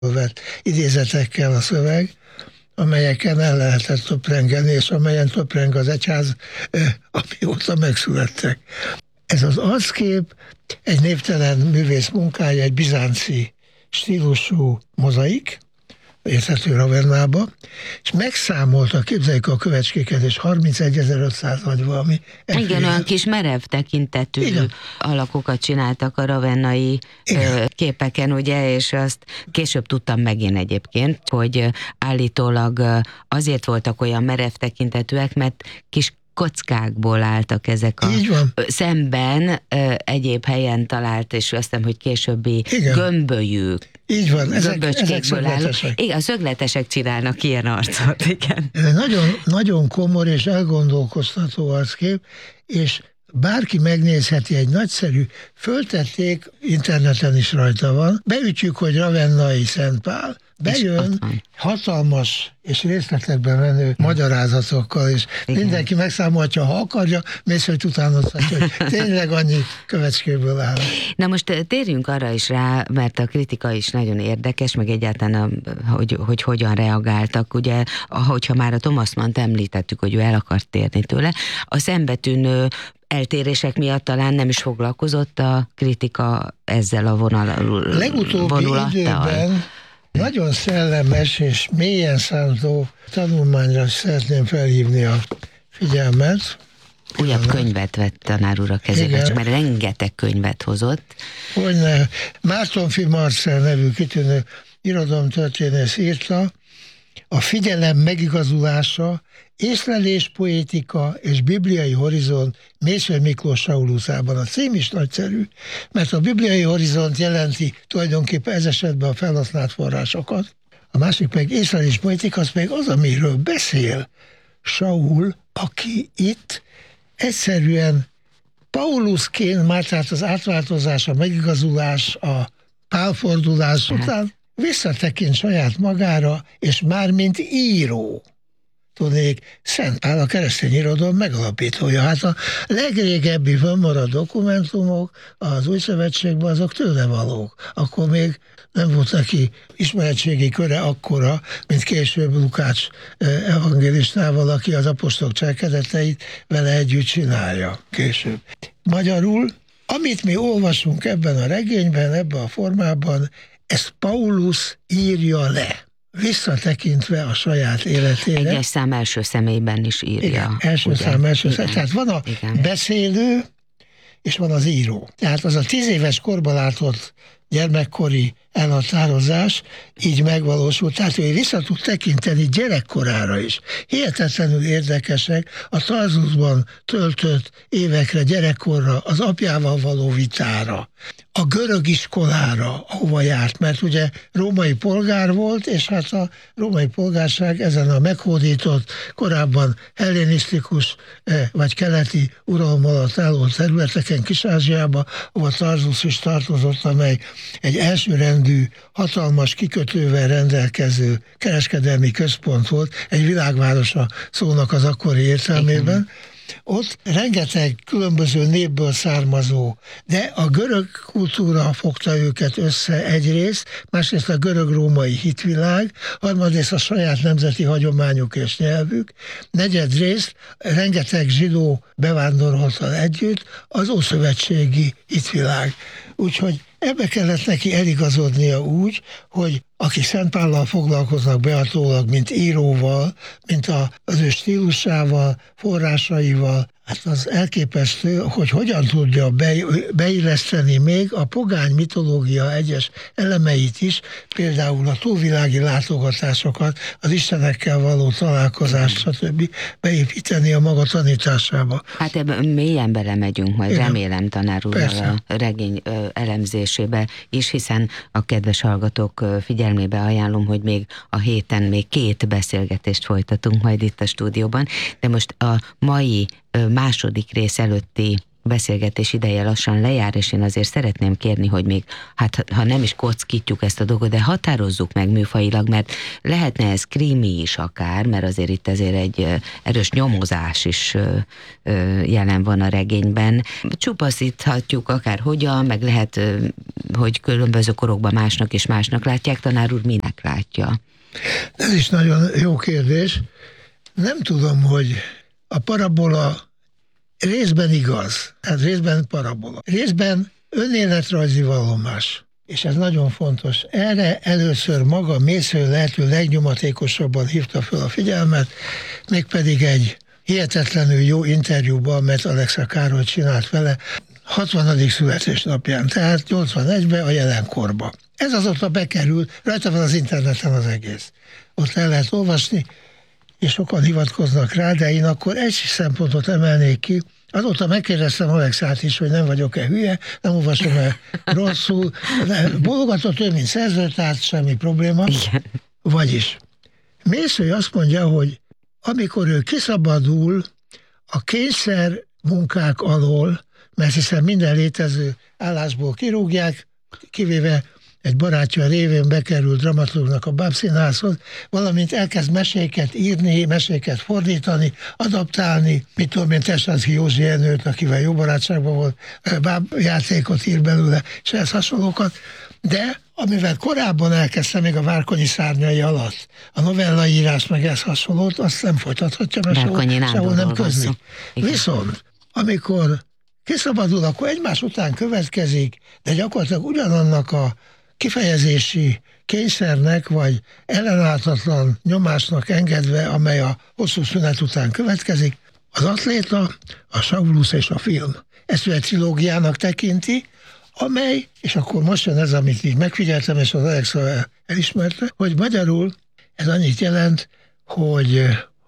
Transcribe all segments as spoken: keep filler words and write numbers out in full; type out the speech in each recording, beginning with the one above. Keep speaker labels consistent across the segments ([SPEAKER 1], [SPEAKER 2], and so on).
[SPEAKER 1] vett idézetekkel a szöveg, amelyeken el lehetett töprengeni, és amelyen töpreng az egyház, amióta megszülettek. Ez az arckép egy névtelen művész munkája, egy bizánci stílusú mozaik, érthető Ravennába, és megszámoltak, képzeljük a kövecskéket, és harmincegyezer-ötszáz vagy valami.
[SPEAKER 2] Igen, olyan kis merev tekintetű Igen. alakokat csináltak a ravennai Igen. képeken, ugye, és azt később tudtam megint egyébként, hogy állítólag azért voltak olyan merev tekintetűek, mert kis kockákból álltak ezek a szemben ö, egyéb helyen talált, és azt hiszem, hogy későbbi Igen. gömbölyűk.
[SPEAKER 1] Így van, ezek, ezek szögletesek.
[SPEAKER 2] Igen, a szögletesek csinálnak ilyen arcot, igen.
[SPEAKER 1] Ez nagyon, nagyon komor és elgondolkoztató arckép, és bárki megnézheti, egy nagyszerű, föltették, interneten is rajta van, beütjük, hogy Ravennai Szent Pál, bejön hatalmas és részletekben menő magyarázatokkal, és Igen. mindenki megszámolhatja, ha akarja, mész, hogy utánozhatja, hogy tényleg annyi következőből áll.
[SPEAKER 2] Na most térjünk arra is rá, mert a kritika is nagyon érdekes, meg egyáltalán, a, hogy, hogy hogyan reagáltak. Ugye, ahogyha már a Thomas Mannt említettük, hogy ő el akart térni tőle, a szembetűnő eltérések miatt talán nem is foglalkozott a kritika ezzel a vonal,
[SPEAKER 1] legutóbbi vonulattal. Időben nagyon szellemes és mélyen szántó tanulmányra szeretném felhívni a figyelmet.
[SPEAKER 2] Újabb könyvet vett tanár úr a kezébe, csak mert rengeteg könyvet hozott.
[SPEAKER 1] Hogyne, Márton-Fi Marcell nevű kitűnő irodalomtörténész írta, a figyelem megigazulása, észlelés poétika és bibliai horizont Mészöly Miklós Sauluszában. A cím is nagyszerű, mert a bibliai horizont jelenti tulajdonképpen ez esetben a felhasznált forrásokat. A másik meg észlelés poétika, az meg az, amiről beszél Saul, aki itt egyszerűen Paulusként, már tehát az átváltozás, a megigazulás, a pálfordulás után visszatekint saját magára, és már mint író. Tudnék, Szent Pál a keresztény irodalom megalapítója. Hát a legrégebbi fönnmaradt dokumentumok az Új Szövetségben, azok tőle valók. Akkor még nem volt neki ismeretségi köre akkora, mint később Lukács evangélistával, aki az apostolok cselekedeteit vele együtt csinálja később. Magyarul, amit mi olvasunk ebben a regényben, ebben a formában, ezt Paulus írja le, visszatekintve a saját életére.
[SPEAKER 2] Egyes szám első személyben is írja.
[SPEAKER 1] Igen, első ugye? szám első személyben. Tehát van a Igen. beszélő, és van az író. Tehát az a tíz éves korban látott gyermekkori elhatározás így megvalósult. Tehát ő vissza tud tekinteni gyerekkorára is. Hihetetlenül érdekesek a Tarsusban töltött évekre, gyerekkorra, az apjával való vitára, a görög iskolára, ahova járt, mert ugye római polgár volt, és hát a római polgárság ezen a meghódított, korábban hellenisztikus vagy keleti uralom alatt álló területeken, Kis-Ázsiába, ahova Tarsus is tartozott, amely egy elsőrendű, hatalmas kikötővel rendelkező kereskedelmi központ volt, egy világvárosa szónak az akkori értelmében. Igen. Ott rengeteg különböző népből származó, de a görög kultúra fogta őket össze egyrészt, másrészt a görög-római hitvilág, harmadrészt a saját nemzeti hagyományuk és nyelvük, negyedrészt rengeteg zsidó bevándoroltal együtt az ószövetségi hitvilág. Úgyhogy ebbe kellett neki eligazodnia úgy, hogy akik Szent Pállal foglalkoznak behatólag, mint íróval, mint a, az ő stílusával, forrásaival, hát az elképesztő, hogy hogyan tudja be, beilleszteni még a pogány mitológia egyes elemeit is, például a túlvilági látogatásokat, az istenekkel való találkozást, stb. Beépíteni a maga tanításába.
[SPEAKER 2] Hát ebben mélyen belemegyünk, majd Igen. remélem tanár úrral a regény elemzésébe is, hiszen a kedves hallgatók figyelmébe ajánlom, hogy még a héten még két beszélgetést folytatunk majd itt a stúdióban, de most a mai második rész előtti beszélgetés ideje lassan lejár, és én azért szeretném kérni, hogy még, hát ha nem is kockítjuk ezt a dolgot, de határozzuk meg műfajilag, mert lehetne ez krimi is akár, mert azért itt azért egy erős nyomozás is jelen van a regényben. Csupaszíthatjuk akár hogyan, meg lehet, hogy különböző korokban másnak és másnak látják. Tanár úr, minek látja?
[SPEAKER 1] Ez is nagyon jó kérdés. Nem tudom, hogy a parabola részben igaz, hát részben parabola. Részben önéletrajzi vallomás. És ez nagyon fontos. Erre először maga Mészöly lehető legnyomatékosabban hívta fel a figyelmet, mégpedig egy hihetetlenül jó interjúban, mert Alexa Károly csinált vele hatvanadik születésnapján, tehát nyolcvanegyben a jelenkorba. Ez azóta bekerül, rajta van az interneten az egész. Ott el lehet olvasni, és sokan hivatkoznak rá, de én akkor egy szempontot emelnék ki. Azóta megkérdeztem Alexát is, hogy nem vagyok-e hülye, nem olvasom-e rosszul. Bologatott ő, mint szerző, tehát semmi probléma.
[SPEAKER 2] Igen.
[SPEAKER 1] Vagyis Mészöly azt mondja, hogy amikor ő kiszabadul a kényszer munkák alól, mert hiszen minden létező állásból kirúgják, kivéve egy barátja révén bekerül dramaturgnak a Bábszínházhoz, valamint elkezd meséket írni, meséket fordítani, adaptálni, mit tudom én, Tesánszky Józsi Jenőt, akivel jó barátságban volt, bábjátékot ír belőle, és ehhez hasonlókat, de amivel korábban elkezdte még a Várkonyi szárnyai alatt a novellaírás, meg ez hasonlót, azt nem folytathatja, mert sehol, sehol nem közli. Viszont, amikor kiszabadul, akkor egymás után következik, de gyakorlatilag ugyanannak a kifejezési kényszernek, vagy ellenállhatatlan nyomásnak engedve, amely a hosszú szünet után következik, az Atléta, a Saulus és a film. Ezt ő egy trilógiának tekinti, amely, és akkor most jön ez, amit így megfigyeltem, és az Alexa elismerte, hogy magyarul ez annyit jelent, hogy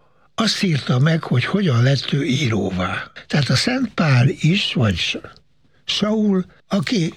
[SPEAKER 1] azt írta meg, hogy hogyan lett ő íróvá. Tehát a Szent Pál is, vagy Saul, aki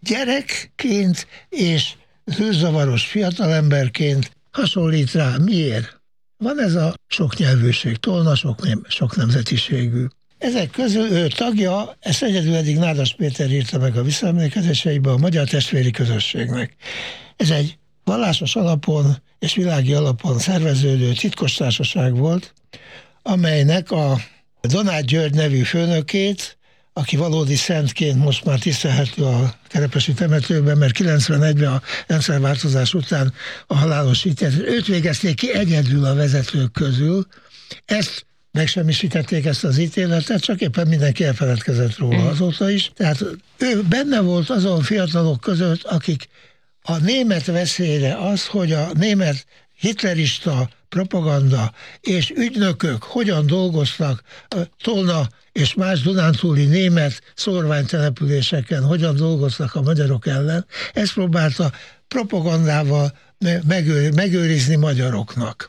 [SPEAKER 1] gyerekként és zűrzavaros fiatalemberként hasonlít rá. Miért? Van ez a sok nyelvűség, tolna sok, sok nemzetiségű. Ezek közül ő tagja, ezt egyedül eddig Nádas Péter írta meg a visszaemlékezéseiben, a Magyar Testvéri Közösségnek. Ez egy vallásos alapon és világi alapon szerveződő titkos társaság volt, amelynek a Donát György nevű főnökét, aki valódi szentként most már tisztelhető a Kerepesi temetőben, mert kilencvenegyben a rendszerváltozás után a halálos ítélet. Őt végezték ki egyedül a vezetők közül. Ezt megsemmisítették, ezt az ítéletet, csak éppen mindenki elfeledkezett róla azóta is. Tehát ő benne volt azon fiatalok között, akik a német veszélyre az, hogy a német hitlerista propaganda és ügynökök hogyan dolgoztak Tolna és más dunántúli német szórványtelepüléseken, hogyan dolgoztak a magyarok ellen, ezt próbálta propagandával megőrizni magyaroknak.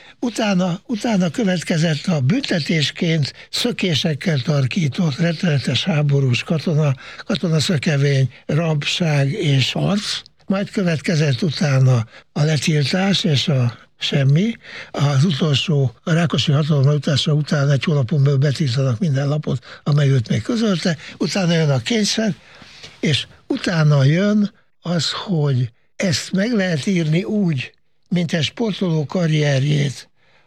[SPEAKER 1] Utána, utána következett a büntetésként szökésekkel tarkított rettenetes háborús katona, katonaszökevény, rabság és harc, majd következett utána a letiltás és a semmi. Az utolsó, a Rákosi hatalomjutása után egy hónapon belül betiltanak minden lapot, amely őt még közölte, utána jön a kényszer, és utána jön az, hogy ezt meg lehet írni úgy, mint egy sportoló karrierjét,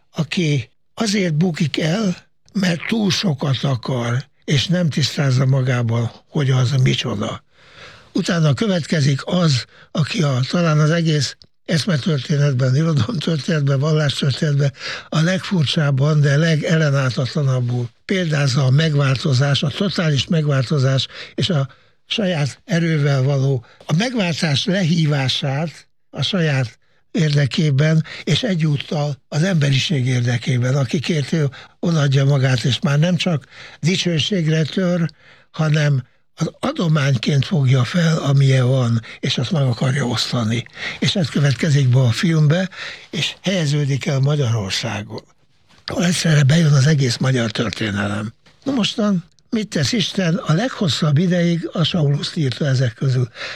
[SPEAKER 1] aki azért bukik el, mert túl sokat akar, és nem tisztázza magában, hogy az a micsoda. Utána következik az, aki a, talán az egész eszmetörténetben, irodalomtörténetben, vallástörténetben a legfurcsábban, de legellenállhatatlanabbul példázza a megváltozás, a totális megváltozás és a saját erővel való, a megváltás lehívását a saját érdekében, és egyúttal az emberiség érdekében, akikért ő odaadja magát, és már nem csak dicsőségre tör, hanem az adományként fogja fel, amilyen van, és azt meg akarja osztani. És ez következik be a filmbe, és helyeződik el Magyarországon. Egyszerre bejön az egész magyar történelem. Na mostan mit tesz Isten? A leghosszabb ideig a Sauluszt írta ezek közül.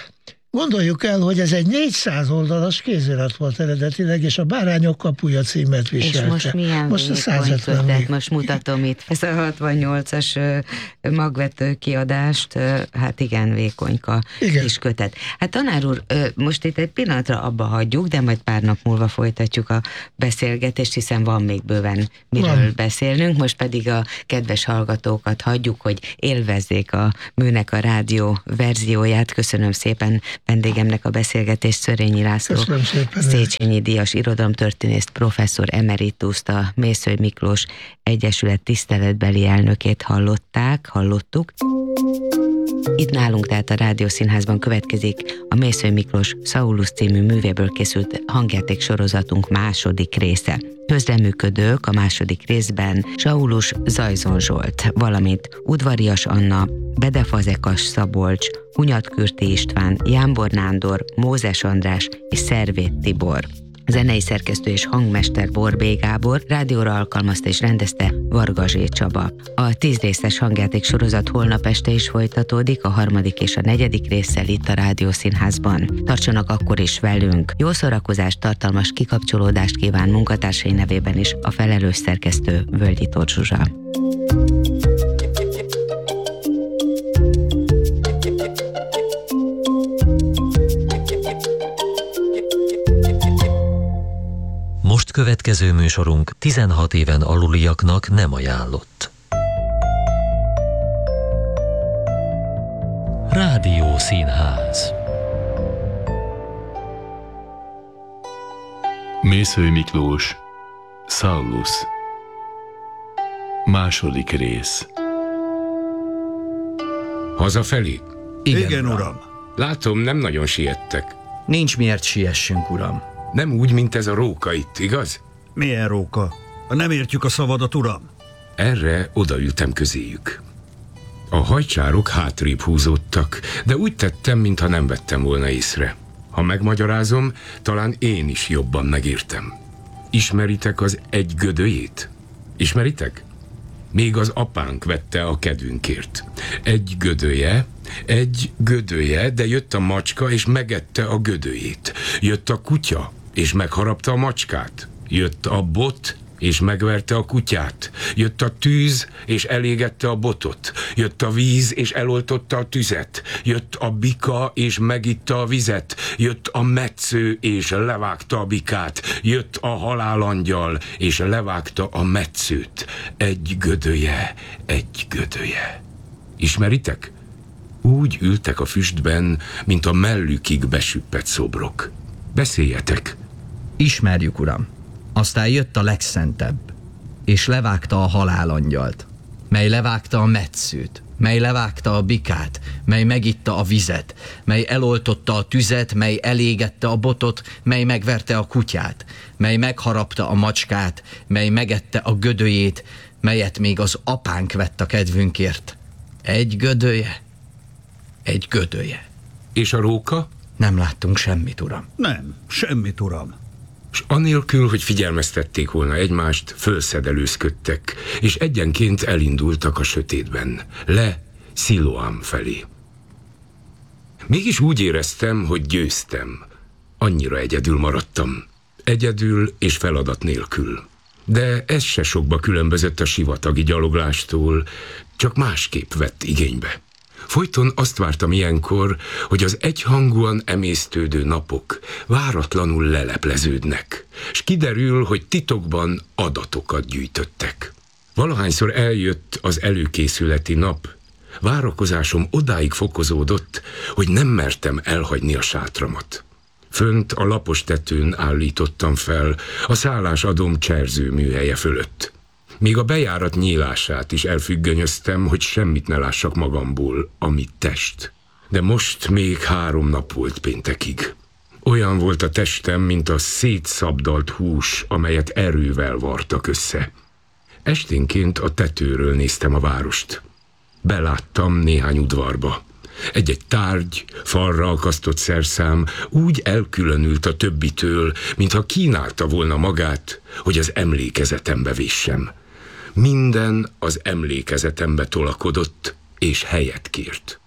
[SPEAKER 1] Gondoljuk el, hogy ez egy négyszáz oldalas kézirat volt eredetileg, és a Bárányok kapuja címet viselte.
[SPEAKER 2] És most milyen
[SPEAKER 1] most a száz ötven
[SPEAKER 2] kötet, most mutatom itt ezt a hatvannyolcas magvető kiadást, hát igen, vékonyka igen. kis kötet. Hát tanár úr, most itt egy pillanatra abba hagyjuk, de majd pár nap múlva folytatjuk a beszélgetést, hiszen van még bőven miről van. beszélnünk, most pedig a kedves hallgatókat hagyjuk, hogy élvezzék a Műnek a rádió verzióját. Köszönöm szépen vendégemnek a beszélgetést, Szörényi László, Széchenyi díjas irodalomtörténészt, professzor emerituszt, a Mészöly Miklós Egyesület tiszteletbeli elnökét hallották, hallottuk. Itt nálunk, tehát a Rádiószínházban következik a Mészöly Miklós Saulus című művéből készült hangjáték sorozatunk második része. Közreműködők a második részben Saulus Zajzon Zsolt, valamint Udvarias Anna, Bedefazekas Szabolcs, Hunyatkürti István, Jámbor Nándor, Mózes András és Szervét Tibor. Zenei szerkesztő és hangmester Borbély Gábor, rádióra alkalmazta és rendezte Varga Zsé Csaba. A tíz részes hangjáték sorozat holnap este is folytatódik, a harmadik és a negyedik résszel itt a Rádiószínházban. Tartsanak akkor is velünk. Jó szórakozást, tartalmas kikapcsolódást kíván munkatársai nevében is a felelős szerkesztő Völgyi Tóth Zsuzsa.
[SPEAKER 3] Most következő műsorunk tizenhat éven aluliaknak nem ajánlott. Rádiószínház.
[SPEAKER 4] Mészöly Miklós, Saulus. Második rész.
[SPEAKER 5] Hazafelé?
[SPEAKER 6] Igen, Igen uram. uram.
[SPEAKER 5] Látom, nem nagyon siettek.
[SPEAKER 6] Nincs miért siessünk, uram.
[SPEAKER 5] Nem úgy, mint ez a róka itt, igaz?
[SPEAKER 6] Milyen róka? Nem értjük a szavadat, uram.
[SPEAKER 5] Erre odaültem közéjük. A hajcsárok hátrébb húzódtak, de úgy tettem, mintha nem vettem volna észre. Ha megmagyarázom, talán én is jobban megértem. Ismeritek az egy gödöjét? Ismeritek? Még az apánk vette a kedvünkért. Egy gödöje, egy gödöje, de jött a macska, és megette a gödöjét. Jött a kutya, és megharapta a macskát. Jött a bot, és megverte a kutyát. Jött a tűz, és elégette a botot. Jött a víz, és eloltotta a tüzet. Jött a bika, és megitta a vizet. Jött a metsző, és levágta a bikát. Jött a halálangyal, és levágta a metszőt. Egy gödöje, egy gödöje. Ismeritek? Úgy ültek a füstben, mint a mellükig besüppett szobrok. Beszéljetek!
[SPEAKER 6] Ismerjük, uram. Aztán jött a legszentebb, és levágta a halálangyalt, mely levágta a metszőt, mely levágta a bikát, mely megitta a vizet, mely eloltotta a tüzet, mely elégette a botot, mely megverte a kutyát, mely megharapta a macskát, mely megette a gödöjét, melyet még az apánk vett a kedvünkért. Egy gödöje, egy gödöje.
[SPEAKER 5] És a róka?
[SPEAKER 6] Nem láttunk semmit, uram.
[SPEAKER 7] Nem, semmit, uram.
[SPEAKER 5] És anélkül, hogy figyelmeztették volna egymást, fölszedelőzködtek, és egyenként elindultak a sötétben, le Sziloám felé. Mégis úgy éreztem, hogy győztem. Annyira egyedül maradtam. Egyedül és feladat nélkül. De ez se sokba különbözött a sivatagi gyaloglástól, csak másképp vett igénybe. Folyton azt vártam ilyenkor, hogy az egyhangúan emésztődő napok váratlanul lelepleződnek, s kiderül, hogy titokban adatokat gyűjtöttek. Valahányszor eljött az előkészületi nap, várakozásom odáig fokozódott, hogy nem mertem elhagyni a sátramat. Fönt a lapos tetőn állítottam fel, a szállásadóm cserző műhelye fölött. Még a bejárat nyílását is elfüggönyöztem, hogy semmit ne lássak magamból, ami test. De most még három nap volt péntekig. Olyan volt a testem, mint a szétszabdalt hús, amelyet erővel vartak össze. Esténként a tetőről néztem a várost. Beláttam néhány udvarba. Egy-egy tárgy, falra akasztott szerszám úgy elkülönült a többitől, mintha kínálta volna magát, hogy az emlékezetembe vissem. Minden az emlékezetembe tolakodott, és helyet kért.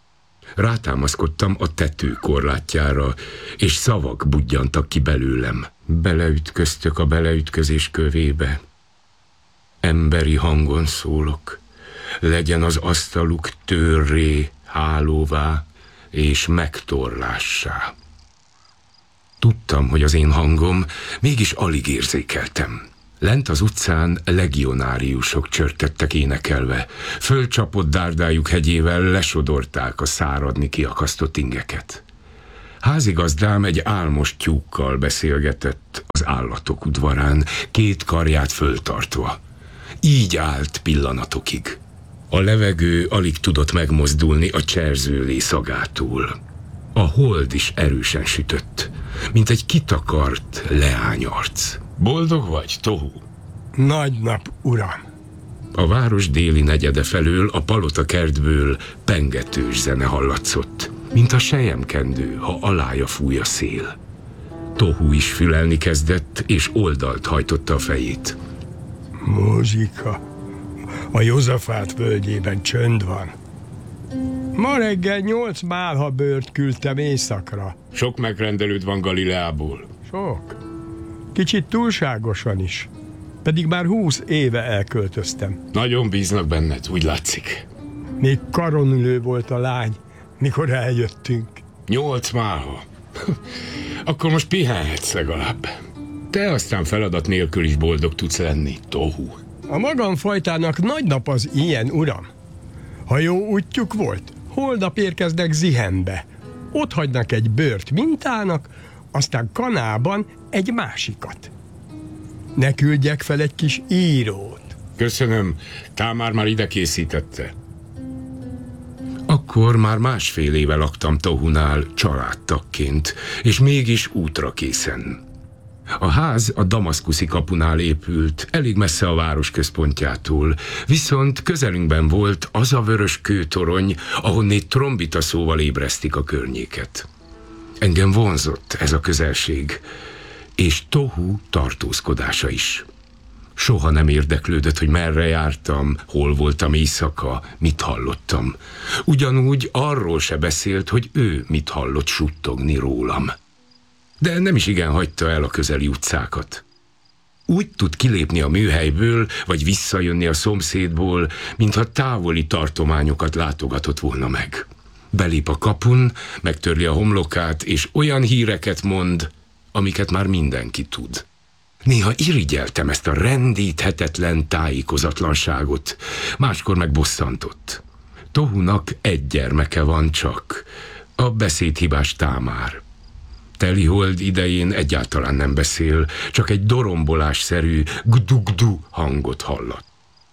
[SPEAKER 5] Rátámaszkodtam a tető korlátjára, és szavak budjantak ki belőlem. Beleütköztök a beleütközés kövébe. Emberi hangon szólok. Legyen az asztaluk tőrré, hálóvá és megtorlássá. Tudtam, hogy az én hangom, mégis alig érzékeltem. Lent az utcán legionáriusok csörtettek énekelve. Fölcsapott dárdájuk hegyével lesodorták a száradni kiakasztott ingeket. Házigazdám egy álmos tyúkkal beszélgetett az állatok udvarán, két karját föltartva. Így állt pillanatokig. A levegő alig tudott megmozdulni a cserzőlé szagától. A hold is erősen sütött, mint egy kitakart leányarc. Boldog vagy, Tohu?
[SPEAKER 8] Nagy nap, uram!
[SPEAKER 5] A város déli negyede felől a palota kertből pengetős zene hallatszott, mint a selyemkendő, ha alája fúj a szél. Tohu is fülelni kezdett, és oldalt hajtotta a fejét.
[SPEAKER 8] Muzsika. A Józsafát völgyében csönd van. Ma reggel nyolc málha bőrt küldtem éjszakra.
[SPEAKER 5] Sok megrendelőd van Galileából.
[SPEAKER 8] Sok. Kicsit túlságosan is. Pedig már húsz éve elköltöztem.
[SPEAKER 5] Nagyon bíznak benned, úgy látszik.
[SPEAKER 8] Még karonülő volt a lány, mikor eljöttünk.
[SPEAKER 5] Nyolc málha. Akkor most pihenhetsz legalább. Te aztán feladat nélkül is boldog tudsz lenni, Tohu.
[SPEAKER 8] A magam fajtának nagy nap az ilyen, uram. Ha jó útjuk volt, holnap érkeznek Zihenbe. Ott hagynak egy bőrt mintának, aztán Kanában egy másikat. Ne küldjek fel egy kis írót.
[SPEAKER 5] Köszönöm, Támár már ide készítette. Akkor már másfél éve laktam Tohunál családtagként, és mégis útra készen. A ház a damaszkuszi kapunál épült, elég messze a város központjától, viszont közelünkben volt az a vörös kőtorony, ahonnét trombita szóval ébresztik a környéket. Engem vonzott ez a közelség, és Tohu tartózkodása is. Soha nem érdeklődött, hogy merre jártam, hol voltam éjszaka, mit hallottam. Ugyanúgy arról se beszélt, hogy ő mit hallott suttogni rólam. De nem is igen hagyta el a közeli utcákat. Úgy tud kilépni a műhelyből, vagy visszajönni a szomszédból, mintha távoli tartományokat látogatott volna meg. Belép a kapun, megtörli a homlokát, és olyan híreket mond, amiket már mindenki tud. Néha irigyeltem ezt a rendíthetetlen tájékozatlanságot, máskor meg bosszantott. Tohunak egy gyermeke van csak, a beszédhibás Támár. Telihold idején egyáltalán nem beszél, csak egy dorombolásszerű gdu-gdu hangot hallat.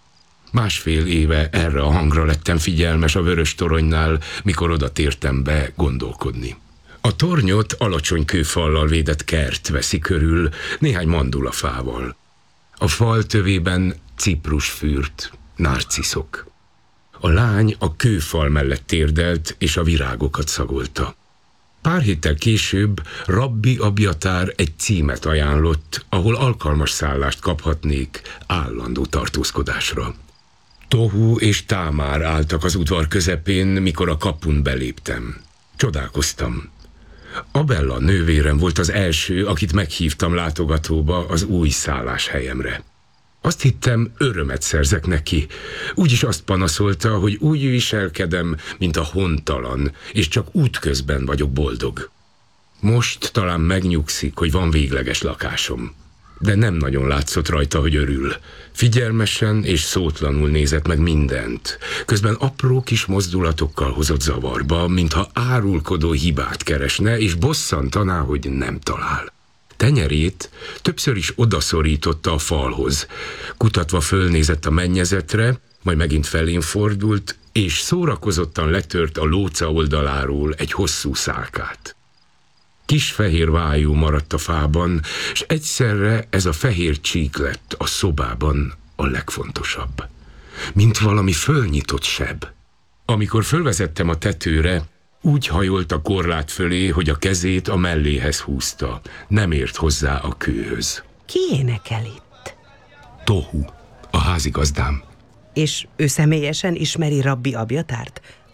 [SPEAKER 5] Másfél éve erre a hangra lettem figyelmes a vörös toronynál, mikor oda tértem be gondolkodni. A tornyot alacsony kőfallal védett kert veszi körül, néhány mandulafával. A fal tövében ciprusfürt, narciszok. A lány a kőfal mellett térdelt, és a virágokat szagolta. Pár héttel később Rabbi Abjatár egy címet ajánlott, ahol alkalmas szállást kaphatnék állandó tartózkodásra. Tohu és Támár álltak az udvar közepén, mikor a kapun beléptem. Csodálkoztam. Abella nővérem volt az első, akit meghívtam látogatóba az új szálláshelyemre. Azt hittem, örömet szerzek neki. Úgyis azt panaszolta, hogy úgy viselkedem, mint a hontalan, és csak útközben vagyok boldog. Most talán megnyugszik, hogy van végleges lakásom. De nem nagyon látszott rajta, hogy örül. Figyelmesen és szótlanul nézett meg mindent. Közben apró kis mozdulatokkal hozott zavarba, mintha árulkodó hibát keresne, és bosszantaná, hogy nem talál. Tenyerét többször is odaszorította a falhoz. Kutatva fölnézett a mennyezetre, majd megint felén fordult, és szórakozottan letört a lóca oldaláról egy hosszú szálkát. Kis fehér vájú maradt a fában, és egyszerre ez a fehér csík lett a szobában a legfontosabb. Mint valami fölnyitott seb. Amikor fölvezettem a tetőre, úgy hajolt a korlát fölé, hogy a kezét a melléhez húzta. Nem ért hozzá a kőhöz.
[SPEAKER 9] Ki énekel itt?
[SPEAKER 5] Tohu, a házigazdám.
[SPEAKER 9] És ő személyesen ismeri Rabbi Abjatárt?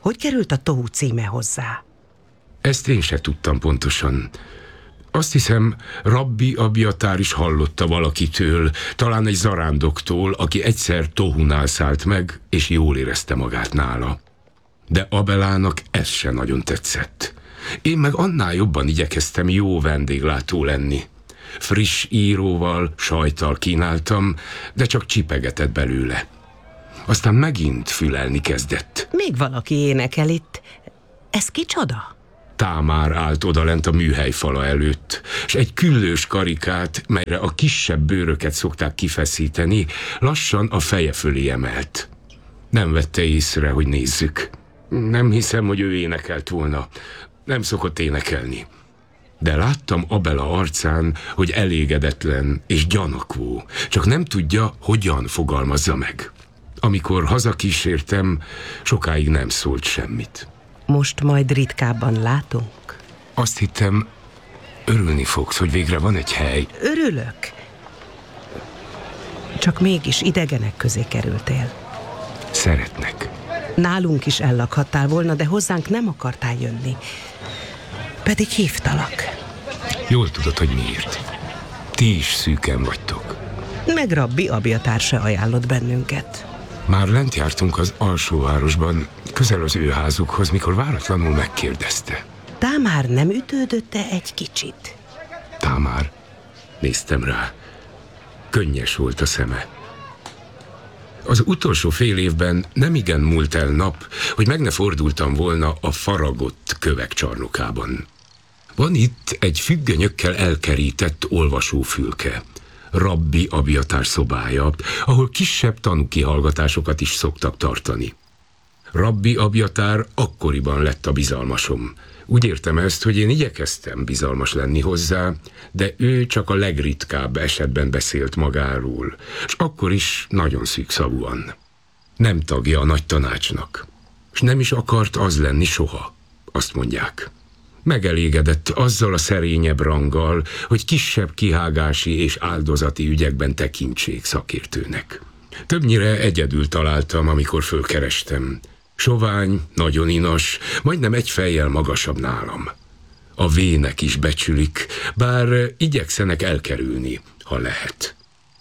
[SPEAKER 9] Hogy került a Tohu címe hozzá?
[SPEAKER 5] Ezt én se tudtam pontosan. Azt hiszem, Rabbi Abjatár is hallotta valakitől, talán egy zarándoktól, aki egyszer Tohunál szállt meg, és jól érezte magát nála. De Abelának ez se nagyon tetszett. Én meg annál jobban igyekeztem jó vendéglátó lenni. Friss íróval, sajttal kínáltam, de csak csipegetett belőle. Aztán megint fülelni kezdett.
[SPEAKER 9] Még valaki énekel itt. Ez kicsoda?
[SPEAKER 5] Támár állt odalent a műhely fala előtt, s egy küllős karikát, melyre a kisebb bőröket szokták kifeszíteni, lassan a feje fölé emelt. Nem vette észre, hogy nézzük. Nem hiszem, hogy ő énekelt volna. Nem szokott énekelni. De láttam Abela arcán, hogy elégedetlen és gyanakvó, csak nem tudja, hogyan fogalmazza meg. Amikor hazakísértem, sokáig nem szólt semmit.
[SPEAKER 9] Most majd ritkábban látunk?
[SPEAKER 5] Azt hittem, örülni fogsz, hogy végre van egy hely.
[SPEAKER 9] Örülök. Csak mégis idegenek közé kerültél.
[SPEAKER 5] Szeretnek.
[SPEAKER 9] Nálunk is ellakhattál volna, de hozzánk nem akartál jönni. Pedig hívtalak.
[SPEAKER 5] Jól tudod, hogy miért. Ti is szűken vagytok.
[SPEAKER 9] Meg Rabbi Abjatár se ajánlott bennünket.
[SPEAKER 5] Már lent jártunk az alsóvárosban, közel az ő házukhoz, mikor váratlanul megkérdezte.
[SPEAKER 9] Támár nem ütődötte egy kicsit?
[SPEAKER 5] Támár? Néztem rá. Könnyes volt a szeme. Az utolsó fél évben nem igen múlt el nap, hogy meg ne fordultam volna a faragott kövek csarnokában. Van itt egy függönyökkel elkerített olvasófülke. Rabbi Abjatár szobája, ahol kisebb tanúkihallgatásokat is szoktak tartani. Rabbi Abjatár akkoriban lett a bizalmasom. Úgy értem ezt, hogy én igyekeztem bizalmas lenni hozzá, de ő csak a legritkább esetben beszélt magáról, és akkor is nagyon szűkszavúan. Nem tagja a nagy tanácsnak, és nem is akart az lenni soha, azt mondják. Megelégedett azzal a szerényebb ranggal, hogy kisebb kihágási és áldozati ügyekben tekintsék szakértőnek. Többnyire egyedül találtam, amikor fölkerestem. Sovány, nagyon inas, majdnem egy fejjel magasabb nálam. A vének is becsülik, bár igyekszenek elkerülni, ha lehet.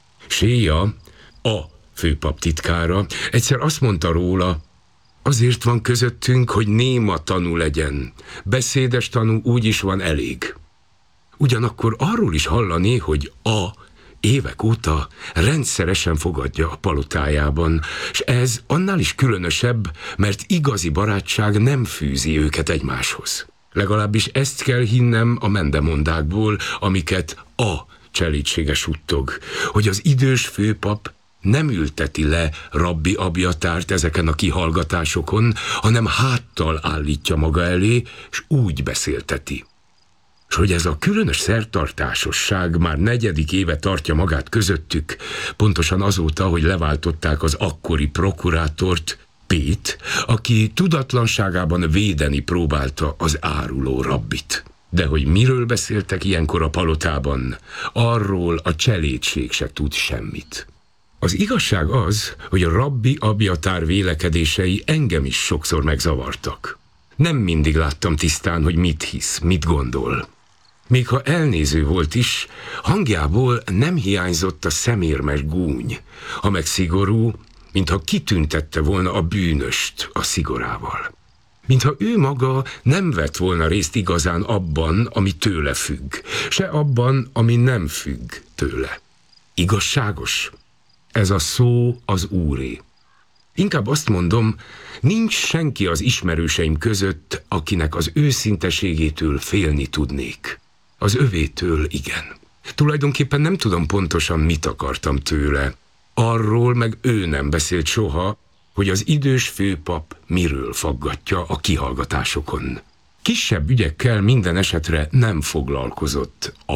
[SPEAKER 5] Séja, a főpap titkára, egyszer azt mondta róla, azért van közöttünk, hogy néma tanú legyen. Beszédes tanú úgy is van elég. Ugyanakkor arról is hallani, hogy a évek óta rendszeresen fogadja a palotájában, és ez annál is különösebb, mert igazi barátság nem fűzi őket egymáshoz. Legalábbis ezt kell hinnem a mendemondákból, amiket a cselídsége suttog, hogy az idős főpap nem ülteti le Rabbi Abjatárt ezeken a kihallgatásokon, hanem háttal állítja maga elé, és úgy beszélteti. És hogy ez a különös szertartásosság már negyedik éve tartja magát közöttük, pontosan azóta, hogy leváltották az akkori prokurátort, Pét, aki tudatlanságában védeni próbálta az áruló rabbit. De hogy miről beszéltek ilyenkor a palotában, arról a cselédség se tud semmit. Az igazság az, hogy a Rabbi Abjatár vélekedései engem is sokszor megzavartak. Nem mindig láttam tisztán, hogy mit hisz, mit gondol. Még ha elnéző volt is, hangjából nem hiányzott a szemérmes gúny, ha meg szigorú, mintha kitüntette volna a bűnöst a szigorával. Mintha ő maga nem vett volna részt igazán abban, ami tőle függ, se abban, ami nem függ tőle. Igazságos? Ez a szó az Úré. Inkább azt mondom, nincs senki az ismerőseim között, akinek az őszinteségétől félni tudnék. Az övétől igen. Tulajdonképpen nem tudom pontosan, mit akartam tőle. Arról meg ő nem beszélt soha, hogy az idős főpap miről faggatja a kihallgatásokon. Kisebb ügyekkel minden esetre nem foglalkozott a.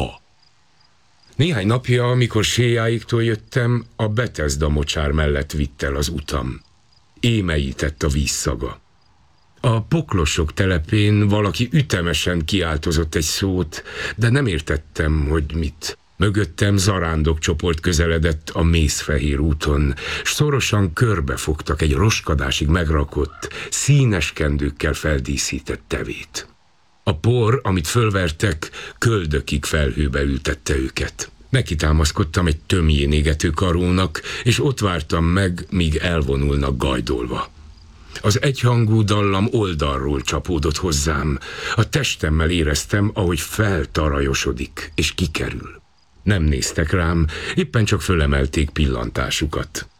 [SPEAKER 5] Néhány napja, amikor Séjáiktól jöttem, a Betesda mocsár mellett vitt el az utam. Émeített a vízszaga. A poklosok telepén valaki ütemesen kiáltozott egy szót, de nem értettem, hogy mit. Mögöttem zarándok csoport közeledett a mészfehér úton, s szorosan körbefogtak egy roskadásig megrakott, színes kendőkkel feldíszített tevét. A por, amit fölvertek, köldökig felhőbe ültette őket. Nekitámaszkodtam egy tömjén égető karónak, és ott vártam meg, míg elvonulnak gajdolva. Az egyhangú dallam oldalról csapódott hozzám. A testemmel éreztem, ahogy feltarajosodik, és kikerül. Nem néztek rám, éppen csak fölemelték pillantásukat.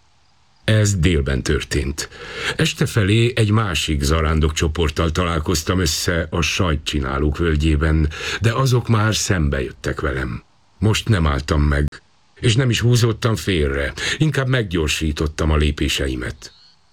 [SPEAKER 5] Ez délben történt. Este felé egy másik zarándok csoporttal találkoztam össze a sajtcsinálók völgyében, de azok már szembe jöttek velem. Most nem álltam meg, és nem is húzódtam félre, inkább meggyorsítottam a lépéseimet.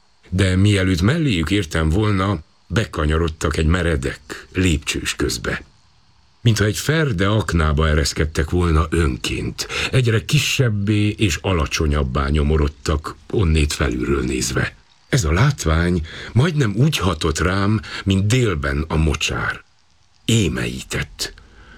[SPEAKER 5] De mielőtt melléjük értem volna, bekanyarodtak egy meredek, lépcsős közbe. Mintha egy ferde aknába ereszkedtek volna önként, egyre kisebbé és alacsonyabbá nyomorodtak, onnét felülről nézve. Ez a látvány majdnem úgy hatott rám, mint délben a mocsár. Émeített.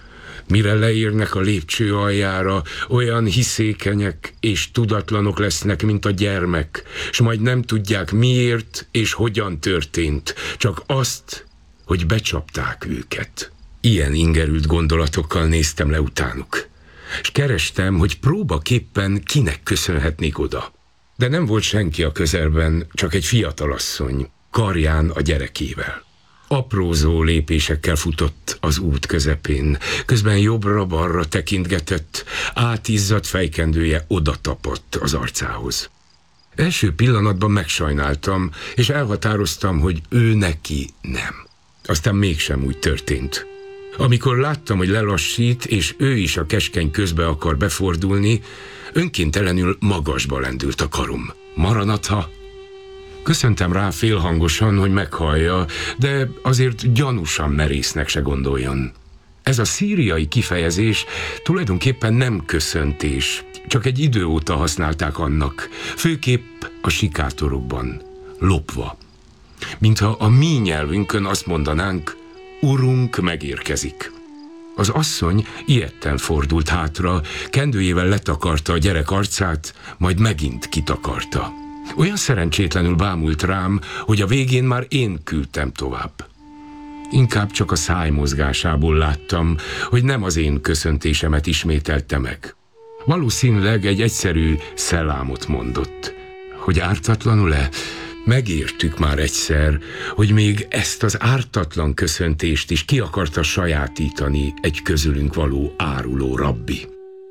[SPEAKER 5] Mire leérnek a lépcső aljára, olyan hiszékenyek és tudatlanok lesznek, mint a gyermek, s majd nem tudják miért és hogyan történt, csak azt, hogy becsapták őket. Ilyen ingerült gondolatokkal néztem le utánuk, és kerestem, hogy próbaképpen kinek köszönhetnék oda. De nem volt senki a közelben, csak egy fiatalasszony, karján a gyerekével. Aprózó lépésekkel futott az út közepén, közben jobbra-balra tekintgetett, átizzadt fejkendője oda tapadt az arcához. Első pillanatban megsajnáltam, és elhatároztam, hogy ő neki nem. Aztán mégsem úgy történt. Amikor láttam, hogy lelassít, és ő is a keskeny közbe akar befordulni, önkéntelenül magasba lendült a karom. Maranatha! Köszöntem rá félhangosan, hogy meghallja, de azért gyanúsan merésznek se gondoljon. Ez a szíriai kifejezés tulajdonképpen nem köszöntés, csak egy idő óta használták annak, főképp a sikátorokban, lopva. Mintha a mi nyelvünkön azt mondanánk, urunk megérkezik. Az asszony ijedten fordult hátra, kendőjével letakarta a gyerek arcát, majd megint kitakarta. Olyan szerencsétlenül bámult rám, hogy a végén már én küldtem tovább. Inkább csak a szájmozgásából láttam, hogy nem az én köszöntésemet ismételte meg. Valószínűleg egy egyszerű szelámot mondott. Hogy ártatlanul-e? Megértük már egyszer, hogy még ezt az ártatlan köszöntést is ki akarta sajátítani egy közülünk való áruló rabbi.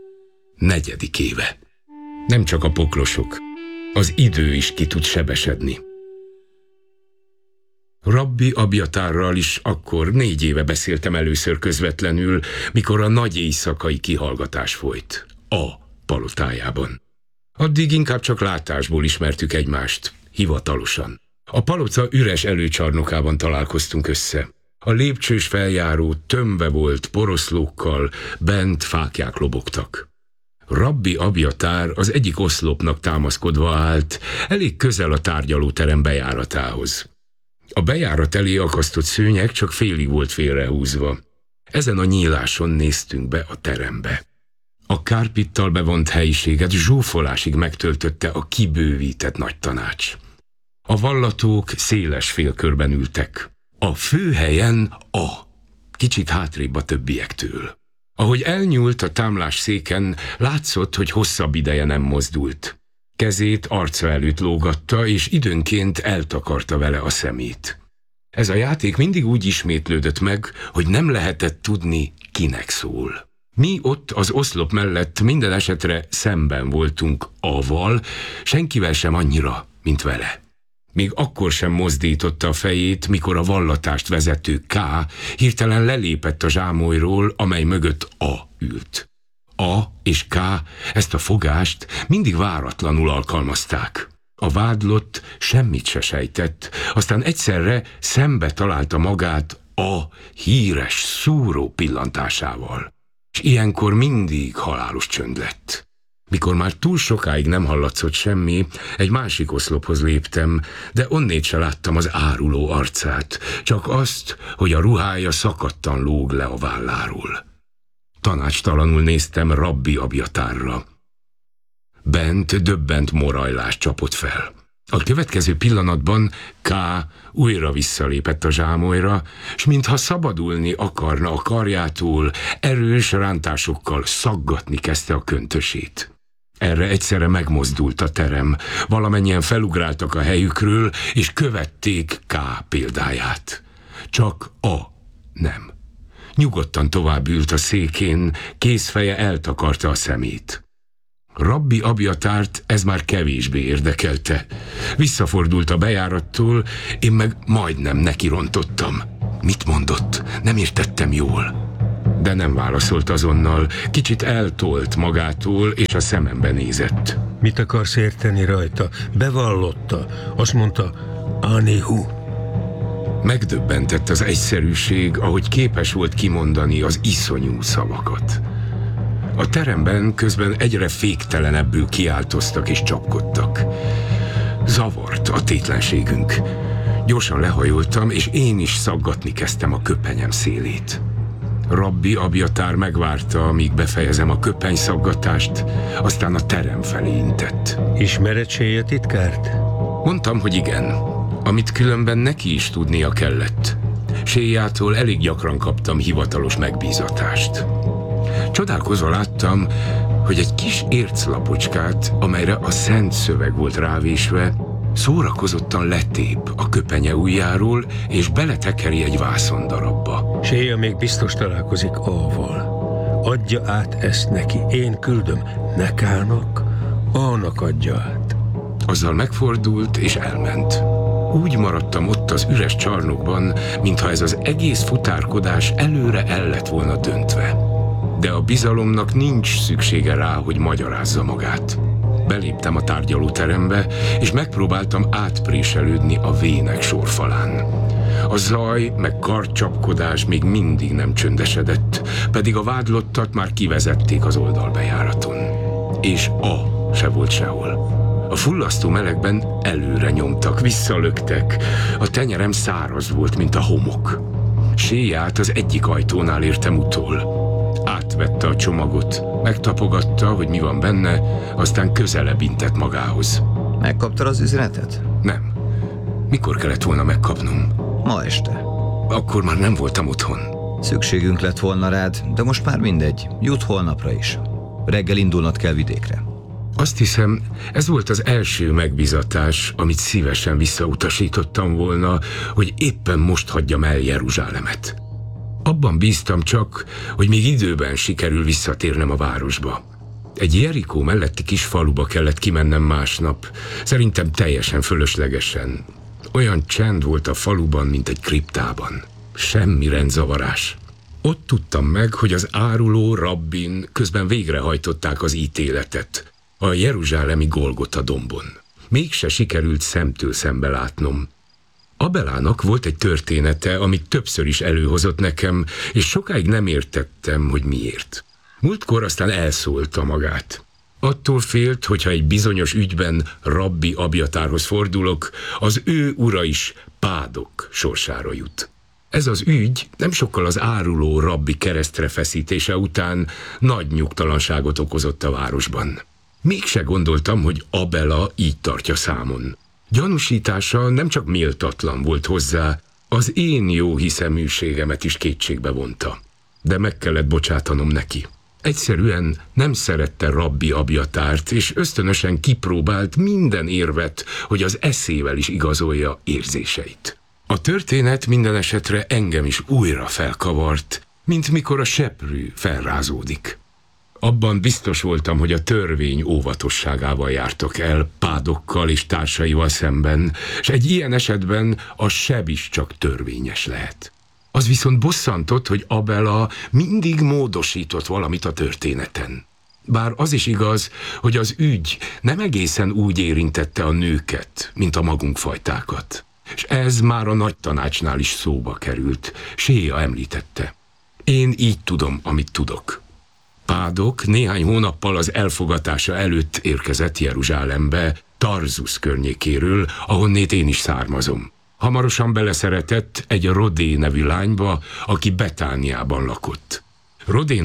[SPEAKER 5] Negyedik éve. Nem csak a poklosok, az idő is ki tud sebesedni. Rabbi Abjatárral is akkor négy éve beszéltem először közvetlenül, mikor a nagy éjszakai kihallgatás folyt, a palotájában. Addig inkább csak látásból ismertük egymást, hivatalosan. A palota üres előcsarnokában találkoztunk össze. A lépcsős feljáró tömve volt poroszlókkal, bent fáklyák lobogtak. Rabbi Abjatár az egyik oszlopnak támaszkodva állt, elég közel a tárgyalóterem bejáratához. A bejárat elé akasztott szőnyeg csak félig volt félrehúzva. Ezen a nyíláson néztünk be a terembe. A kárpittal bevont helyiséget zsúfolásig megtöltötte a kibővített nagy tanács. A vallatók széles félkörben ültek. A főhelyen a, kicsit hátrébb a többiektől. Ahogy elnyúlt a támlás széken, látszott, hogy hosszabb ideje nem mozdult. Kezét arca előtt lógatta, és időnként eltakarta vele a szemét. Ez a játék mindig úgy ismétlődött meg, hogy nem lehetett tudni, kinek szól. Mi ott az oszlop mellett minden esetre szemben voltunk aval, senkivel sem annyira, mint vele. Még akkor sem mozdította a fejét, mikor a vallatást vezető K hirtelen lelépett a zsámolyról, amely mögött A ült. A és K ezt a fogást mindig váratlanul alkalmazták. A vádlott semmit se sejtett, aztán egyszerre szembe találta magát A híres, szúró pillantásával. És ilyenkor mindig halálos csönd lett. Mikor már túl sokáig nem hallatszott semmi, egy másik oszlophoz léptem, de onnét se láttam az áruló arcát, csak azt, hogy a ruhája szakadtan lóg le a válláról. tanácstalanul néztem Rabbi Abjatárra. Bent döbbent morajlás csapott fel. A következő pillanatban K. újra visszalépett a zsámolyra, s mintha szabadulni akarna a karjától, erős rántásokkal szaggatni kezdte a köntösét. Erre egyszerre megmozdult a terem, valamennyien felugráltak a helyükről, és követték K. példáját. Csak A. nem. Nyugodtan tovább ült a székén, kézfeje eltakarta a szemét. Rabbi Abjatárt ez már kevésbé érdekelte. Visszafordult a bejárattól, én meg majdnem nekirontottam. Mit mondott? Nem értettem jól. De nem válaszolt azonnal, kicsit eltolt magától, és a szemembe nézett.
[SPEAKER 7] Mit akarsz érteni rajta? Bevallotta. Azt mondta, Anihu.
[SPEAKER 5] Megdöbbentett az egyszerűség, ahogy képes volt kimondani az iszonyú szavakat. A teremben közben egyre féktelenebbül kiáltoztak és csapkodtak. Zavart a tétlenségünk. Gyorsan lehajoltam, és én is szaggatni kezdtem a köpenyem szélét. Rabbi Abjatár megvárta, míg befejezem a köpenyszaggatást, aztán a terem felé intett.
[SPEAKER 7] Ismered Séja titkárt?
[SPEAKER 5] Mondtam, hogy igen, amit különben neki is tudnia kellett. Séjától elég gyakran kaptam hivatalos megbízatást. Csodálkozva láttam, hogy egy kis érclapocskát, amelyre a szent szöveg volt rávésve, szórakozottan letép a köpenye ujjáról, és beletekeri egy vászondarabba.
[SPEAKER 7] Séja még biztos találkozik A-val. Adja át ezt neki. Én küldöm. Ne Kának, A-nak adja át.
[SPEAKER 5] Azzal megfordult és elment. Úgy maradtam ott az üres csarnokban, mintha ez az egész futárkodás előre el lett volna döntve. De a bizalomnak nincs szüksége rá, hogy magyarázza magát. Beléptem a tárgyalóterembe, és megpróbáltam átpréselődni a vének sorfalán. A zaj meg karcsapkodás még mindig nem csöndesedett, pedig a vádlottat már kivezették az oldalbejáraton. És A se volt sehol. A fullasztó melegben előre nyomtak, visszalöktek. A tenyerem száraz volt, mint a homok. Séját az egyik ajtónál értem utol. Átvette a csomagot, megtapogatta, hogy mi van benne, aztán közelebb intett magához.
[SPEAKER 10] Megkaptad az üzenetet?
[SPEAKER 5] Nem. Mikor kellett volna megkapnom?
[SPEAKER 10] Ma este.
[SPEAKER 5] Akkor már nem voltam otthon.
[SPEAKER 10] Szükségünk lett volna rád, de most már mindegy. Jut holnapra is. Reggel indulnod kell vidékre.
[SPEAKER 5] Azt hiszem, ez volt az első megbízatás, amit szívesen visszautasítottam volna, hogy éppen most hagyjam el Jeruzsálemet. Abban bíztam csak, hogy még időben sikerül visszatérnem a városba. Egy Jerikó melletti kis faluba kellett kimennem másnap, szerintem teljesen fölöslegesen. Olyan csend volt a faluban, mint egy kriptában. Semmi rendzavarás. Ott tudtam meg, hogy az áruló rabbin közben végrehajtották az ítéletet a jeruzsálemi Golgota dombon. Mégse sikerült szemtől szembe látnom. Abelának volt egy története, amit többször is előhozott nekem, és sokáig nem értettem, hogy miért. Múltkor aztán elszólta magát. Attól félt, hogyha egy bizonyos ügyben Rabbi Abjatárhoz fordulok, az ő ura is Pádok sorsára jut. Ez az ügy nem sokkal az áruló rabbi keresztre feszítése után nagy nyugtalanságot okozott a városban. Mégse gondoltam, hogy Abela így tartja számon. Gyanúsítása nem csak méltatlan volt hozzá, az én jó hiszeműségemet is kétségbe vonta. De meg kellett bocsátanom neki. Egyszerűen nem szerette Rabbi Abjatárt, és ösztönösen kipróbált minden érvet, hogy az eszével is igazolja érzéseit. A történet minden esetre engem is újra felkavart, mint mikor a seprű felrázódik. Abban biztos voltam, hogy a törvény óvatosságával jártak el Pádokkal és társaival szemben, és egy ilyen esetben a seb is csak törvényes lehet. Az viszont bosszantott, hogy Abela mindig módosított valamit a történeten. Bár az is igaz, hogy az ügy nem egészen úgy érintette a nőket, mint a magunk fajtákat. És ez már a nagy tanácsnál is szóba került, Séja említette. Én így tudom, amit tudok. Pádok néhány hónappal az elfogatása előtt érkezett Jeruzsálembe, Tarzus környékéről, ahonnét én is származom. Hamarosan beleszeretett egy Rodé nevű lányba, aki Betániában lakott. Rodénak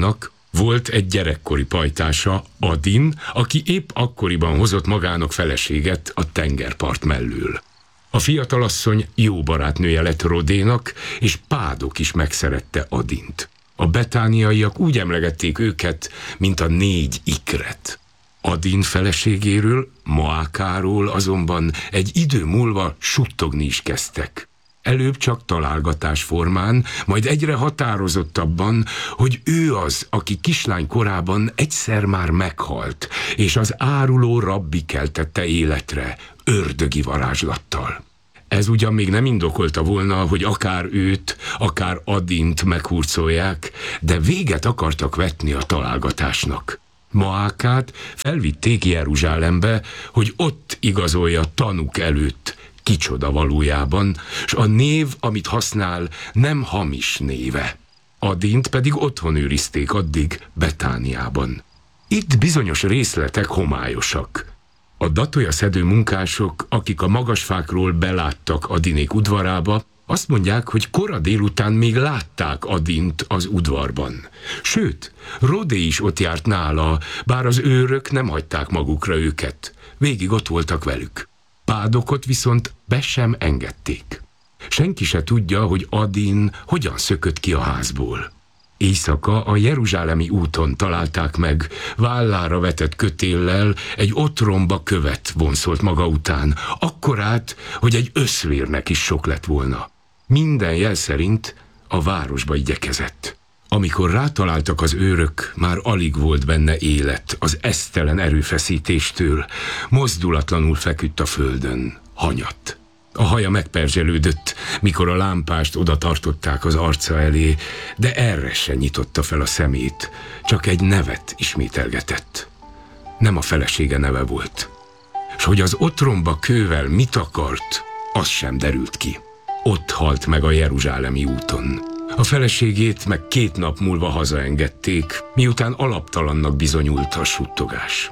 [SPEAKER 5] Volt egy gyerekkori pajtása, Adin, aki épp akkoriban hozott magának feleséget a tengerpart mellől. A fiatalasszony jó barátnője lett Rodénak, és Pádok is megszerette Adint. A betániaiak úgy emlegették őket, mint a négy ikret. Adin feleségéről, Moákáról azonban egy idő múlva suttogni is kezdtek. Előbb csak találgatás formán, majd egyre határozottabban, hogy ő az, aki kislány korában egyszer már meghalt, és az áruló rabbi keltette életre, ördögi varázslattal. Ez ugyan még nem indokolta volna, hogy akár őt, akár Adint meghurcolják, de véget akartak vetni a találgatásnak. Maákát felvitték Jeruzsálembe, hogy ott igazolja tanúk előtt, kicsoda valójában, s a név, amit használ, nem hamis néve. Adint pedig otthon őrizték addig Betániában. Itt bizonyos részletek homályosak. A datolyaszedő munkások, akik a magasfákról beláttak Adinék udvarába, azt mondják, hogy kora délután még látták Adint az udvarban. Sőt, Rodé is ott járt nála, bár az őrök nem hagyták magukra őket. Végig ott voltak velük. Pádokot viszont be sem engedték. Senki se tudja, hogy Adin hogyan szökött ki a házból. Éjszaka a jeruzsálemi úton találták meg, vállára vetett kötéllel egy otromba követ vonszolt maga után, akkorát, hogy egy öszvérnek is sok lett volna. Minden jel szerint a városba igyekezett. Amikor rátaláltak az őrök, már alig volt benne élet az esztelen erőfeszítéstől, mozdulatlanul feküdt a földön, hanyatt. A haja megperzselődött, mikor a lámpást oda tartották az arca elé, de erre se nyitotta fel a szemét, csak egy nevet ismételgetett. Nem a felesége neve volt. S hogy az otromba kővel mit akart, az sem derült ki. Ott halt meg a jeruzsálemi úton. A feleségét meg két nap múlva hazaengedték, miután alaptalannak bizonyult a suttogás.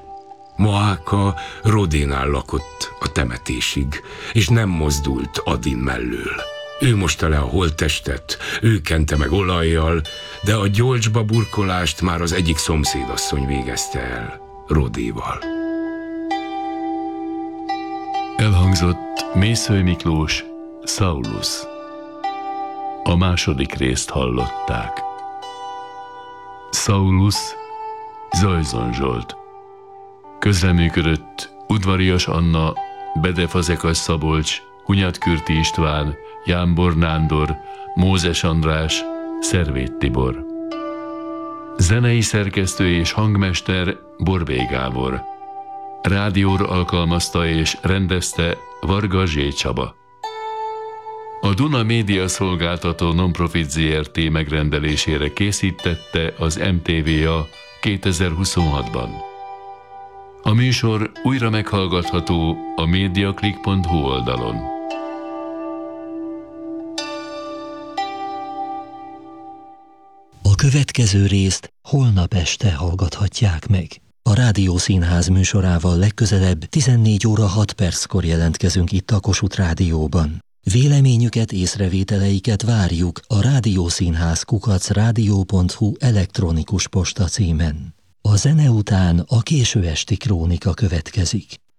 [SPEAKER 5] Moáka Rodénál lakott a temetésig, és nem mozdult Adin mellől. Ő mosta le a holttestet, ő kente meg olajjal, de a gyolcsba burkolást már az egyik szomszédasszony végezte el, Rodéval.
[SPEAKER 4] Elhangzott Mészöly Miklós, Saulus. A második részt hallották. Saulus, Zajzon Zsolt. Közreműködött Udvarias Anna, Bede Fazekas Szabolcs, Hunyad Kürti István, Jámbor Nándor, Mózes András, Szervét Tibor. Zenei szerkesztő és hangmester Borbély Gábor. Rádióra alkalmazta és rendezte Varga Zsé Csaba. A Duna Média Szolgáltató Nonprofit zé er té megrendelésére készítette az em té vé á kétezer-huszonhatban. A műsor újra meghallgatható a mediaclick pont hu oldalon.
[SPEAKER 3] A következő részt holnap este hallgathatják meg. A Rádiószínház műsorával legközelebb tizennégy óra hat perckor jelentkezünk itt a Kossuth Rádióban. Véleményüket, észrevételeiket várjuk a rádiószínház kukac rádió pont hu elektronikus posta címen. A zene után a késő esti krónika következik.